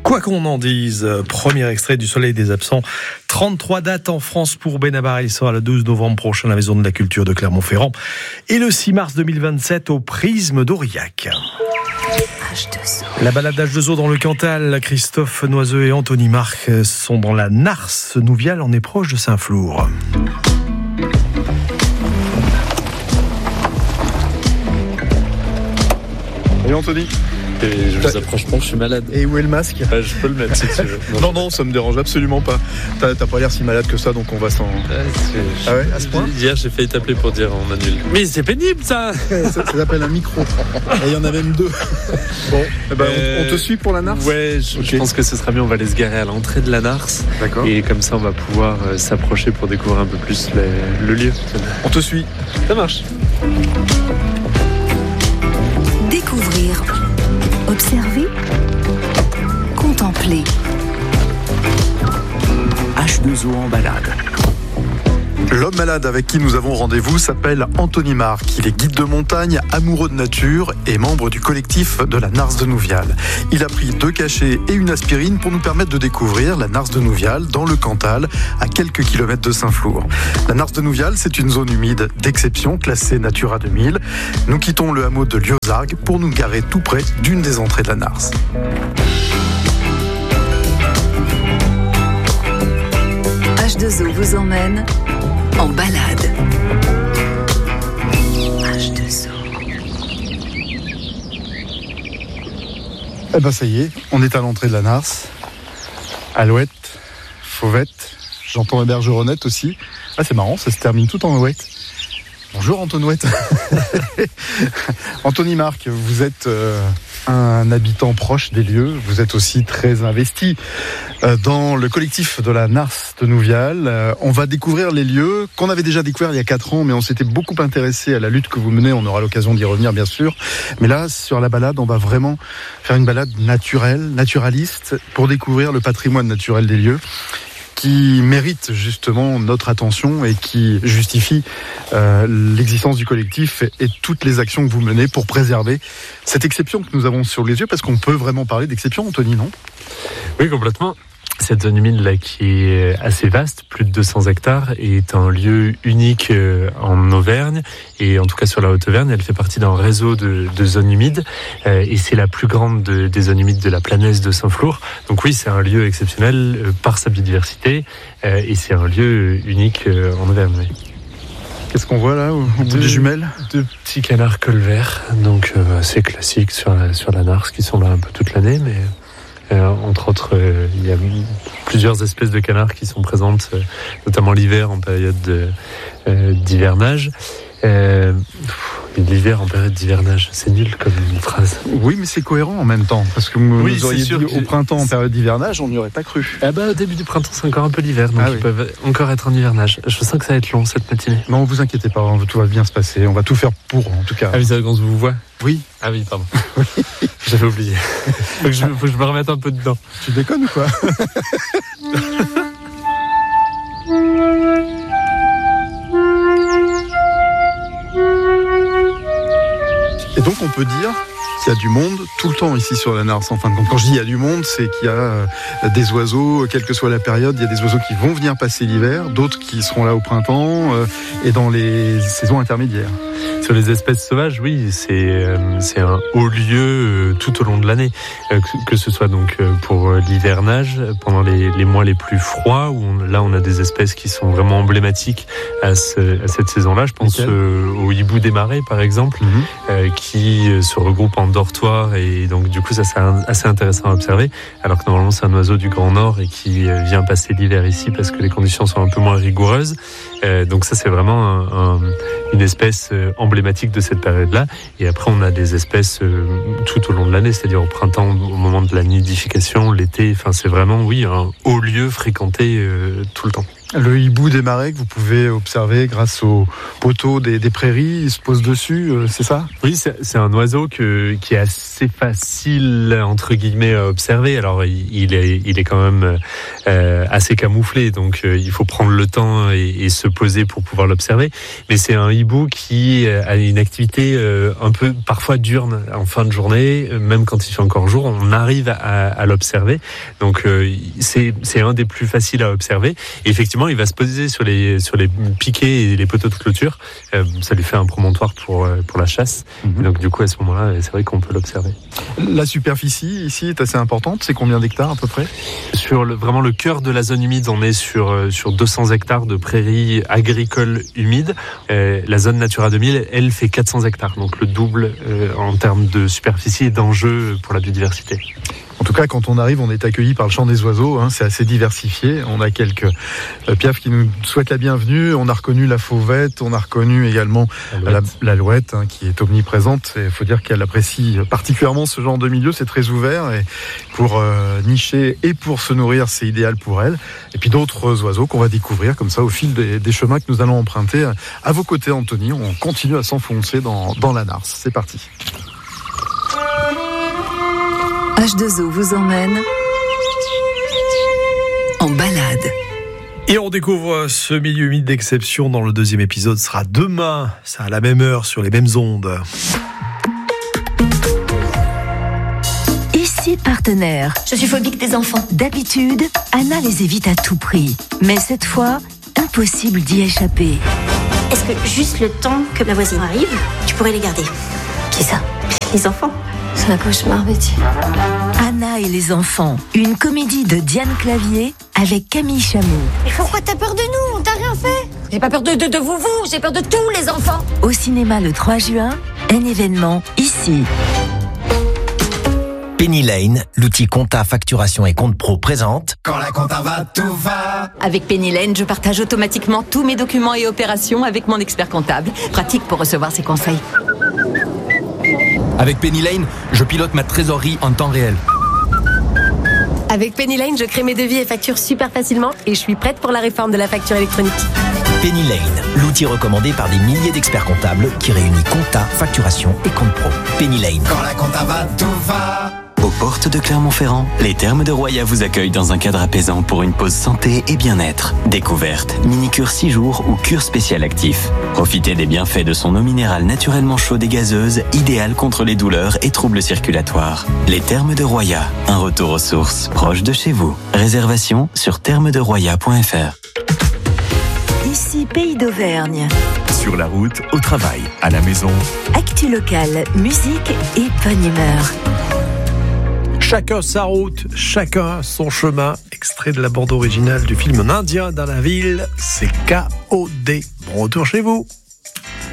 Quoi qu'on en dise, premier extrait du Soleil des absents. 33 dates en France pour Benabar. Il sera le 12 novembre prochain à la Maison de la Culture de Clermont-Ferrand. Et le 6 mars 2027 au Prisme d'Aurillac. La balade d'H2O dans le Cantal. Christophe Noiseux et Anthony Marc sont dans la Narse Nouviale. On est proche de Saint-Flour. Et Anthony ? Et je vous approche pas, je suis malade. Et où est le masque ? Je peux le mettre si tu veux. Non, ça me dérange absolument pas. T'as pas l'air si malade que ça, donc on va s'en... Ah ouais, à ce point ? Hier, j'ai failli t'appeler pour dire on annule. Mais c'est pénible ça. Ça s'appelle un micro. Et il y en a même deux. Bon, on te suit pour la Narse ? Ouais, je pense que ce sera mieux, on va aller se garer à l'entrée de la Narse. D'accord. Et comme ça, on va pouvoir s'approcher pour découvrir un peu plus le lieu. On te suit. Ça marche. Découvrir, observer, contempler. H2O en balade. L'homme malade avec qui nous avons rendez-vous s'appelle Anthony Marc. Il est guide de montagne, amoureux de nature et membre du collectif de la Narse de Nouviale. Il a pris 2 cachets et une aspirine pour nous permettre de découvrir la Narse de Nouviale dans le Cantal, à quelques kilomètres de Saint-Flour. La Narse de Nouviale, c'est une zone humide d'exception, classée Natura 2000. Nous quittons le hameau de Liozargues pour nous garer tout près d'une des entrées de la Narse. H2O vous emmène en balade. H2O. Eh ben ça y est, on est à l'entrée de la Narse. Alouette, fauvette, j'entends la bergeronnette aussi. Ah c'est marrant, ça se termine tout en ouette. Bonjour Antonouette. Anthony Marc, vous êtes un habitant proche des lieux, vous êtes aussi très investi dans le collectif de la Narse de Nouviale. On va découvrir les lieux qu'on avait déjà découverts il y a 4 ans, mais on s'était beaucoup intéressé à la lutte que vous menez, on aura l'occasion d'y revenir bien sûr. Mais là, sur la balade, on va vraiment faire une balade naturelle, naturaliste, pour découvrir le patrimoine naturel des lieux, qui mérite justement notre attention et qui justifie l'existence du collectif et toutes les actions que vous menez pour préserver cette exception que nous avons sur les yeux, parce qu'on peut vraiment parler d'exception, Anthony, non ? Oui, complètement. Cette zone humide là qui est assez vaste, plus de 200 hectares, est un lieu unique en Auvergne, et en tout cas sur la Haute-Auvergne, elle fait partie d'un réseau de zones humides, et c'est la plus grande des zones humides de la planète de Saint-Flour. Donc oui, c'est un lieu exceptionnel par sa biodiversité, et c'est un lieu unique en Auvergne. Oui. Qu'est-ce qu'on voit là, au bout des jumelles ? 2 petits canards colverts, donc assez classiques sur la Narse, qui sont là un peu toute l'année, mais... entre autres, il y a plusieurs espèces de canards qui sont présentes, notamment l'hiver en période d'hivernage. L'hiver en période d'hivernage, c'est nul comme phrase. Oui, mais c'est cohérent en même temps, parce que vous nous auriez dit au printemps en période d'hivernage, on n'y aurait pas cru. Au début du printemps, c'est encore un peu l'hiver, donc ils peuvent encore être en hivernage. Je sens que ça va être long cette matinée. Non, vous inquiétez pas, tout va bien se passer, on va tout faire pour, en tout cas. Ah oui, c'est quand je vous vois. Oui. Ah oui, pardon. J'avais oublié. Faut que je me remette un peu dedans. Tu déconnes ou quoi ? Et donc on peut dire qu'il y a du monde tout le temps ici sur la Narse, en fin de compte. Quand je dis il y a du monde, c'est qu'il y a des oiseaux, quelle que soit la période, il y a des oiseaux qui vont venir passer l'hiver, d'autres qui seront là au printemps et dans les saisons intermédiaires. Sur les espèces sauvages, oui, c'est un haut lieu tout au long de l'année, que ce soit donc pour l'hivernage, pendant les mois les plus froids, où on a des espèces qui sont vraiment emblématiques à cette saison-là. Je pense au hibou des marais, par exemple, qui se regroupe en dortoir, et donc du coup ça c'est assez intéressant à observer, alors que normalement c'est un oiseau du Grand Nord et qui vient passer l'hiver ici parce que les conditions sont un peu moins rigoureuses. Donc ça c'est vraiment une espèce emblématique de cette période-là. Et après on a des espèces tout au long de l'année, c'est-à-dire au printemps, au moment de la nidification, l'été. Enfin c'est vraiment un haut lieu fréquenté tout le temps. Le hibou des marais que vous pouvez observer grâce aux poteaux des prairies, il se pose dessus, c'est ça ? Oui, c'est un oiseau qui est assez facile, entre guillemets, à observer. Alors, il est quand même assez camouflé, donc il faut prendre le temps et se poser pour pouvoir l'observer. Mais c'est un hibou qui a une activité un peu parfois diurne en fin de journée, même quand il fait encore jour, on arrive à l'observer. Donc, c'est un des plus faciles à observer. Et effectivement, il va se poser sur les piquets et les poteaux de clôture. Ça lui fait un promontoire pour la chasse. Et donc du coup, à ce moment-là, c'est vrai qu'on peut l'observer. La superficie ici est assez importante. C'est combien d'hectares à peu près ? Sur vraiment le cœur de la zone humide, on est sur 200 hectares de prairies agricoles humides. La zone Natura 2000, elle fait 400 hectares, donc le double en termes de superficie et d'enjeux pour la biodiversité. En tout cas, quand on arrive, on est accueilli par le chant des oiseaux. C'est assez diversifié. On a quelques piafs qui nous souhaitent la bienvenue. On a reconnu la fauvette. On a reconnu également l'alouette qui est omniprésente. Il faut dire qu'elle apprécie particulièrement ce genre de milieu. C'est très ouvert. Et pour nicher et pour se nourrir, c'est idéal pour elle. Et puis d'autres oiseaux qu'on va découvrir comme ça au fil des chemins que nous allons emprunter. À vos côtés, Anthony, on continue à s'enfoncer dans la Narse. C'est parti. H2O vous emmène en balade. Et on découvre ce milieu humide d'exception dans le deuxième épisode. Ce sera demain, ça à la même heure, sur les mêmes ondes. Ici partenaire. Je suis phobique des enfants. D'habitude, Anna les évite à tout prix. Mais cette fois, impossible d'y échapper. Est-ce que juste le temps que ma voisine arrive, tu pourrais les garder ? Qui ça ? Les enfants. C'est un cauchemar, Betty. Anna et les enfants, une comédie de Diane Clavier avec Camille Chamou. Mais pourquoi t'as peur de nous ? On t'a rien fait ? J'ai pas peur de vous, j'ai peur de tous les enfants. Au cinéma le 3 juin, un événement ici. Penny Lane, l'outil compta, facturation et compte pro présente. Quand la compta va, tout va. Avec Penny Lane, je partage automatiquement tous mes documents et opérations avec mon expert comptable. Pratique pour recevoir ses conseils. Avec Penny Lane, je pilote ma trésorerie en temps réel. Avec Penny Lane, je crée mes devis et factures super facilement et je suis prête pour la réforme de la facture électronique. Penny Lane, l'outil recommandé par des milliers d'experts comptables qui réunit compta, facturation et compte pro. Penny Lane. Quand la compta va, tout va. Aux portes de Clermont-Ferrand, les Thermes de Roya vous accueillent dans un cadre apaisant pour une pause santé et bien-être. Découverte, mini-cure 6 jours ou cure spéciale actif. Profitez des bienfaits de son eau minérale naturellement chaude et gazeuse, idéale contre les douleurs et troubles circulatoires. Les Thermes de Roya, un retour aux sources proche de chez vous. Réservation sur thermesderoya.fr. Ici Pays d'Auvergne. Sur la route, au travail, à la maison. Actu locale, musique et bonne humeur. Chacun sa route, chacun son chemin. Extrait de la bande originale du film Un Indien dans la ville, c'est K.O.D. Bon retour chez vous.